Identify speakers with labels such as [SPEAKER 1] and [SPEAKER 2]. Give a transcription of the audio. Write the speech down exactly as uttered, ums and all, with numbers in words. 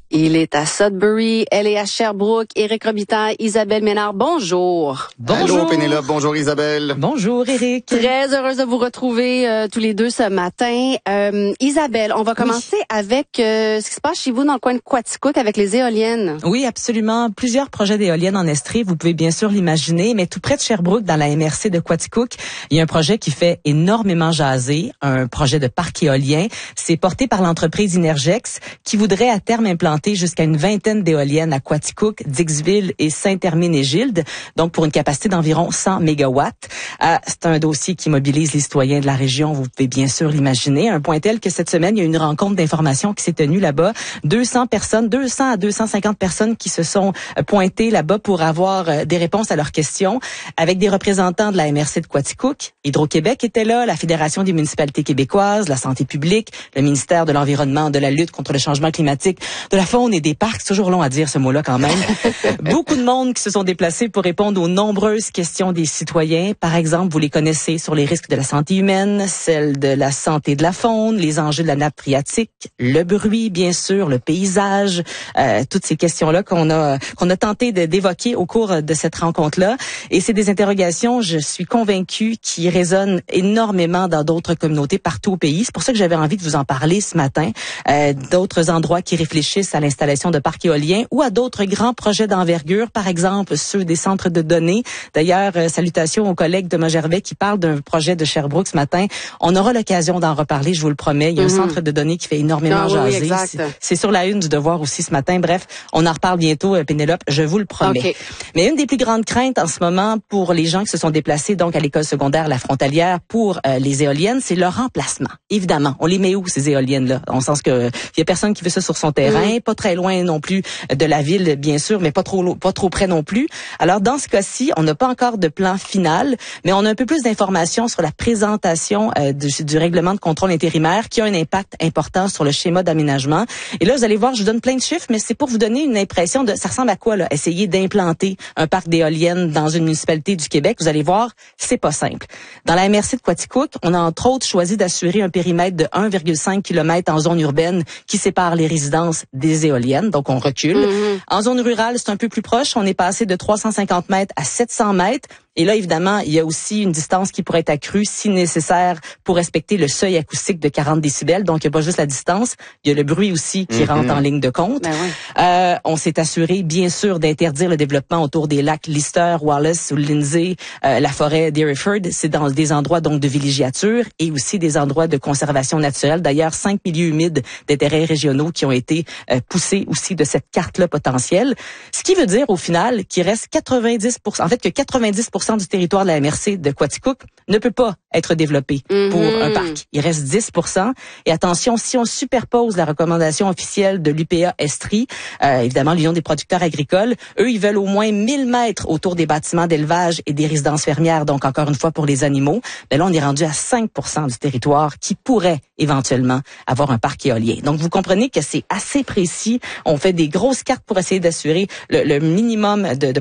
[SPEAKER 1] Il est à Sudbury, elle est à Sherbrooke. Éric Robitaille, Isabelle Ménard, bonjour.
[SPEAKER 2] Bonjour.
[SPEAKER 3] Allô Pénélope, bonjour Isabelle.
[SPEAKER 2] Bonjour Éric.
[SPEAKER 1] Très heureuse de vous retrouver euh, tous les deux ce matin. Euh, Isabelle, on va commencer oui. avec euh, ce qui se passe chez vous dans le coin de Quaticook avec les éoliennes.
[SPEAKER 2] Oui, absolument. Plusieurs projets d'éoliennes en Estrie, vous pouvez bien sûr l'imaginer, mais tout près de Sherbrooke, dans la M R C de Quaticook, il y a un projet qui fait énormément jaser, un projet de parc éolien. C'est porté par l'entreprise Inergex qui voudrait à terme implanter jusqu'à une vingtaine d'éoliennes à Quaticook, Dixville et Saint-Hermine-et-Gildes, donc pour une capacité d'environ cent mégawatts. Euh, c'est un dossier qui mobilise les citoyens de la région, vous pouvez bien sûr l'imaginer, à un point tel que cette semaine, il y a eu une rencontre d'information qui s'est tenue là-bas. deux cents personnes, deux cents à deux cent cinquante personnes qui se sont pointées là-bas pour avoir des réponses à leurs questions, avec des représentants de la M R C de Quaticook. Hydro-Québec était là, la Fédération des municipalités québécoises, la santé publique, le ministère de l'Environnement, de la lutte contre le changement climatique, de la faune et des parcs. C'est toujours long à dire ce mot-là quand même. Beaucoup de monde qui se sont déplacés pour répondre aux nombreuses questions des citoyens. Par exemple, vous les connaissez sur les risques de la santé humaine, celles de la santé de la faune, les enjeux de la nappe phréatique, le bruit, bien sûr, le paysage, euh, toutes ces questions-là qu'on a qu'on a tenté de, d'évoquer au cours de cette rencontre-là. Et c'est des interrogations, je suis convaincue, qui résonnent énormément dans d'autres communautés partout au pays. C'est pour ça que j'avais envie de vous en parler ce matin. Euh, d'autres endroits qui réfléchissent à l'installation de parcs éoliens ou à d'autres grands projets d'envergure, par exemple ceux des centres de données. D'ailleurs, euh, salutations aux collègues de Magervais qui parlent d'un projet de Sherbrooke ce matin. On aura l'occasion d'en reparler, je vous le promets. Il y a mm-hmm. un centre de données qui fait énormément
[SPEAKER 1] ah,
[SPEAKER 2] jaser.
[SPEAKER 1] Oui,
[SPEAKER 2] c'est, c'est sur la une du Devoir aussi ce matin. Bref, on en reparle bientôt, euh, Pénélope, je vous le promets.
[SPEAKER 1] Okay.
[SPEAKER 2] Mais une des plus grandes craintes en ce moment pour les gens qui se sont déplacés donc à l'école secondaire La Frontalière pour euh, les éoliennes, c'est leur remplacement. Évidemment, on les met où ces éoliennes-là? En sens que il y a personne qui veut ça sur son terrain, mm-hmm. pas très loin non plus de la ville, bien sûr, mais pas trop pas trop près non plus. Alors, dans ce cas-ci, on n'a pas encore de plan final, mais on a un peu plus d'informations sur la présentation euh, du, du règlement de contrôle intérimaire qui a un impact important sur le schéma d'aménagement. Et là, vous allez voir, je vous donne plein de chiffres, mais c'est pour vous donner une impression de ça ressemble à quoi, là, essayer d'implanter un parc d'éoliennes dans une municipalité du Québec. Vous allez voir, c'est pas simple. Dans la M R C de Quaticook, on a entre autres choisi d'assurer un périmètre de un virgule cinq kilomètres en zone urbaine qui sépare les résidences des éoliennes, donc on recule. Mm-hmm. En zone rurale, c'est un peu plus proche. On est passé de trois cent cinquante mètres à sept cents mètres. Et là, évidemment, il y a aussi une distance qui pourrait être accrue si nécessaire pour respecter le seuil acoustique de quarante décibels. Donc, il n'y a pas juste la distance, il y a le bruit aussi qui mm-hmm. rentre en ligne de compte.
[SPEAKER 1] Ben oui.
[SPEAKER 2] euh, on s'est assuré, bien sûr, d'interdire le développement autour des lacs Lister, Wallace ou Lindsay, euh, la forêt d'Hereford. C'est dans des endroits donc de villégiature et aussi des endroits de conservation naturelle. D'ailleurs, cinq milieux humides d'intérêt régionaux qui ont été euh, poussés aussi de cette carte-là potentielle. Ce qui veut dire, au final, qu'il reste quatre-vingt-dix pour cent, en fait, que quatre-vingt-dix pour cent du territoire de la M R C de Quaticook ne peut pas être développé mm-hmm. pour un parc. Il reste dix pour cent. Et attention, si on superpose la recommandation officielle de l'U P A Estrie, euh, évidemment l'Union des producteurs agricoles, eux, ils veulent au moins mille mètres autour des bâtiments d'élevage et des résidences fermières, donc encore une fois pour les animaux. Mais là, on est rendu à cinq pour cent du territoire qui pourrait éventuellement avoir un parc éolien. Donc, vous comprenez que c'est assez précis. On fait des grosses cartes pour essayer d'assurer le, le minimum de, de